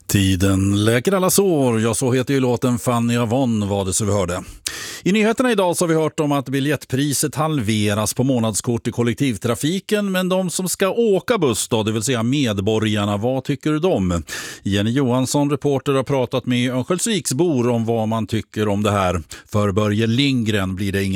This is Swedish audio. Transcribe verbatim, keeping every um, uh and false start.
Tiden läker alla sår. Jag så heter ju låten Fanny Avon var det så vi hörde. I nyheterna idag så har vi hört om att biljettpriset halveras på månadskort i kollektivtrafiken, men de som ska åka buss då, det vill säga medborgarna, vad tycker de? Jenny Johansson, reporter, har pratat med Örnsköldsviksbor om vad man tycker om det här. För Börje Lindgren blir det ingen